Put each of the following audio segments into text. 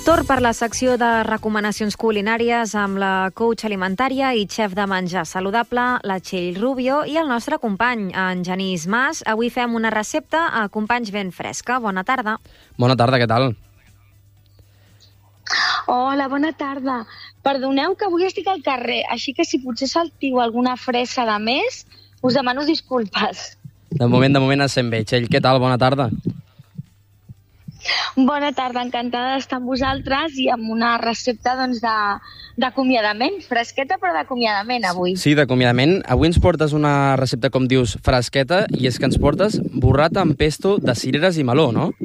Torn per la secció de recomanacions culinàries amb la coach alimentària i xef de menjar saludable, la Txell Rubio, i el nostre company, en Genís Mas. Avui fem una recepta a companys ben fresca. Bona tarda. Bona tarda, què tal? Hola, bona tarda. Perdoneu que avui estic al carrer, així que si potser saltiu alguna fressa de més, us demano disculpes. De moment es sent bé. Txell, què tal? Bona tarda. Bona tarda, encantada d'estar amb vosaltres i amb una recepta d'acomiadament, fresqueta però d'acomiadament avui. Sí, d'acomiadament. Avui ens portes una recepta, com dius, fresqueta, i és que ens portes burrata amb pesto de cireres i meló, no?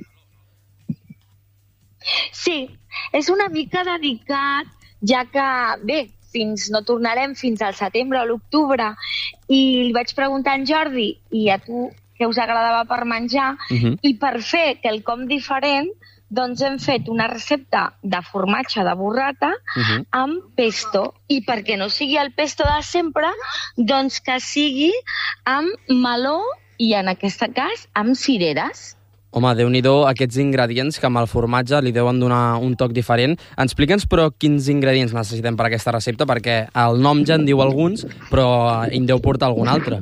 Sí, és una mica dedicat, ja que, bé, no tornarem fins al setembre o l'octubre, i li vaig preguntar a en Jordi i a tu què us agradava per menjar, i per fer quelcom diferent, doncs hem fet una recepta de formatge de burrata amb pesto. I perquè no sigui el pesto de sempre, doncs que sigui amb meló i, en aquest cas, amb cireres. Home, Déu-n'hi-do aquests ingredients que amb el formatge li deuen donar un toc diferent. Explica'ns, però, quins ingredients necessitem per aquesta recepta, perquè el nom ja en diu alguns, però en deu portar algun altre.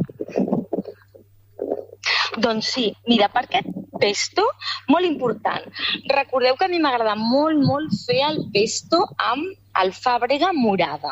Doncs sí, mira, per aquest pesto, molt important. Recordeu que a mi m'agrada molt, molt fer el pesto amb alfàbrega morada.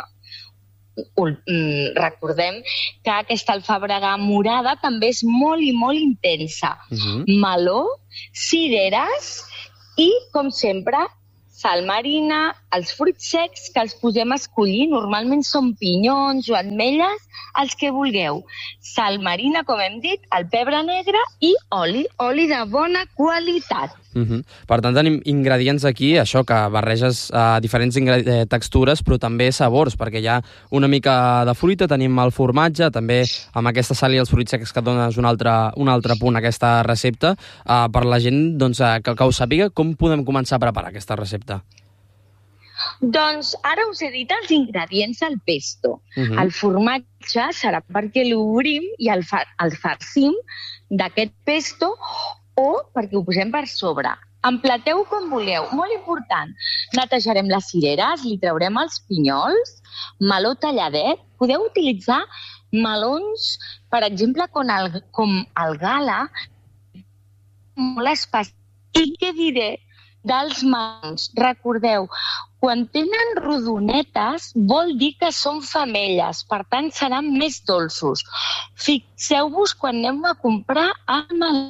Recordem que aquesta alfàbrega morada també és molt i molt intensa. Meló, cireres i, com sempre, sal marina, els fruits secs que els posem a escollir, normalment són pinyons o ametlles, els que vulgueu. Sal marina, com hem dit, el pebre negre i oli de bona qualitat. Per tant, tenim ingredients aquí, això, que barreges diferents textures, però també sabors, perquè hi ha una mica de fruita, tenim el formatge, també amb aquesta sal i els fruits secs que dones un altre punt a aquesta recepta. Per la gent que ho sàpiga, com podem començar a preparar aquesta recepta? Doncs ara us he dit els ingredients del pesto. El formatge serà perquè l'obrim i el farcim d'aquest pesto o perquè ho posem per sobre. Emplateu com vulgueu. Molt important. Netejarem les cireres, li traurem els pinyols, meló talladet. Podeu utilitzar melons, per exemple, com el gala, molt especial. I què diré dels melons? Recordeu, quan tenen rodonetes vol dir que són femelles, per tant seran més dolços. Fixeu-vos quan anem a comprar el meló.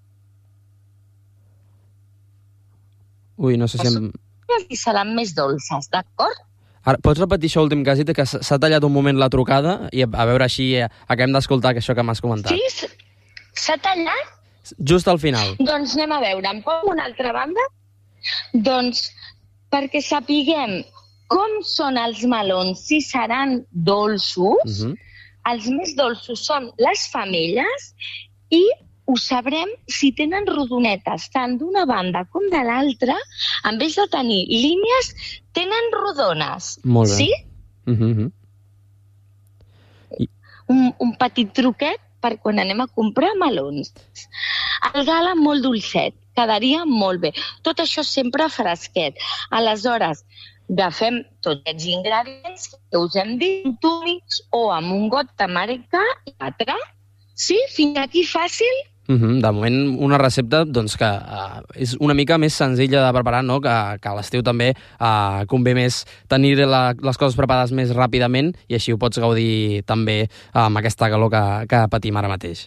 Ui, no sé si... I seran més dolces, d'acord? Ara, pots repetir això últim que has dit, que s'ha tallat un moment la trucada i a veure així acabem d'escoltar això que m'has comentat. Sí? S'ha tallat? Just al final. Doncs anem a veure, em poso una altra banda? Doncs perquè sapiguem com són els melons, si seran dolços, els més dolços són les femelles i ho sabrem si tenen rodonetes, tant d'una banda com de l'altra, en vez de tenir línies, tenen rodones. Molt bé. Sí? Un petit truquet per quan anem a comprar melons. El gala molt dolcet, quedaria molt bé. Tot això sempre fresquet. Aleshores, agafem tots aquests ingredients que us hem dit, túnics o amb un got d'americà i altre. Sí? Fins aquí fàcil? De moment, una recepta que és una mica més senzilla de preparar, no? Que a l'estiu també convé més tenir les coses preparades més ràpidament i així ho pots gaudir també amb aquesta calor que patim ara mateix.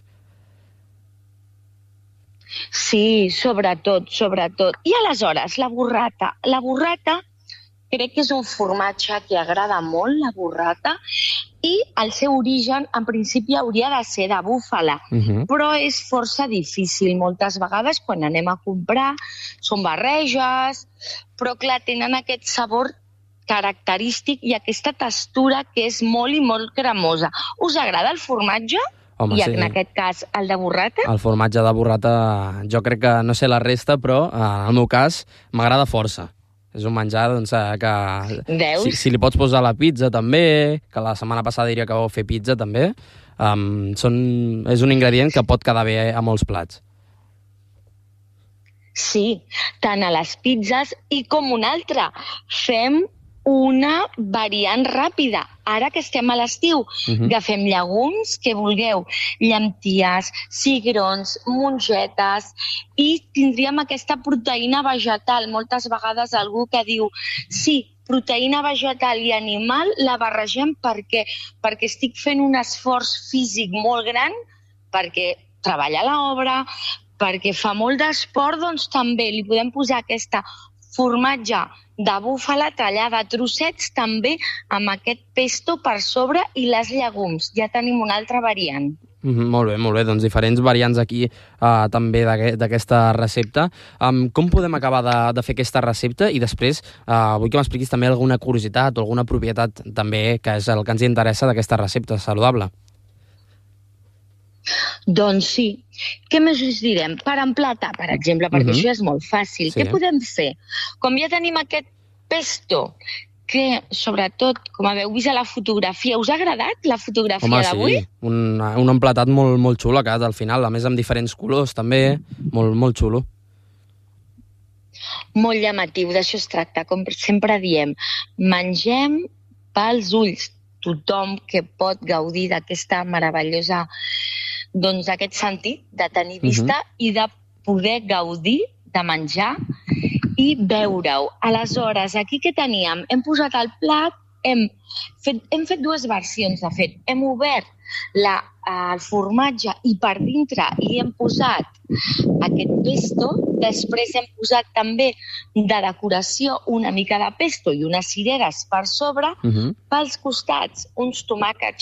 Sí, sobretot. I aleshores, la burrata. La burrata crec que és un formatge que agrada molt, la burrata, i el seu origen, en principi, hauria de ser de búfala, però és força difícil. Moltes vegades, quan anem a comprar, són barreges, però, clar, tenen aquest sabor característic i aquesta textura que és molt i molt cremosa. Us agrada el formatge? Home, I sí. en aquest cas, el de burrata? El formatge de burrata, jo crec que, no sé la resta, però en el meu cas m'agrada força. És un menjar que si li pots posar a la pizza també, que la setmana passada diria que vau fer pizza també, és un ingredient que pot quedar bé a molts plats. Sí, tant a les pizzas i com una altra. Fem una variant ràpida. Ara que estem a l'estiu, agafem llegums que vulgueu, llenties, cigrons, mongetes, i tindríem aquesta proteïna vegetal. Moltes vegades algú que diu, sí, proteïna vegetal i animal la barregem perquè estic fent un esforç físic molt gran, perquè treballa a l'obra, perquè fa molt d'esport, doncs també li podem posar aquesta formatge de búfala tallada a trossets també amb aquest pesto per sobre i les llegums. Ja tenim una altra variant. Molt bé. Doncs diferents variants aquí també d'aquesta recepta. Com podem acabar de fer aquesta recepta? I després vull que m'expliquis també alguna curiositat o alguna propietat també, que és el que ens interessa d'aquesta recepta saludable. Doncs sí. Què més us direm? Per emplatar, per exemple, perquè això és molt fàcil. Què podem fer? Com ja tenim aquest pesto, que sobretot, com haveu vist a la fotografia, us ha agradat la fotografia d'avui? Home, sí. Un emplatat molt xulo ha quedat al final, a més amb diferents colors també, molt xulo. Molt llamatiu, d'això es tracta. Com sempre diem, mengem pels ulls. Tothom que pot gaudir d'aquesta meravellosa, doncs aquest sentit de tenir vista i de poder gaudir de menjar i veure-ho. Aleshores, aquí què teníem? Hem posat el plat, hem fet dues versions, de fet. Hem obert el formatge i per dintre hi hem posat aquest pesto. Després hem posat també de decoració una mica de pesto i unes cireres per sobre. Pels costats, uns tomàquets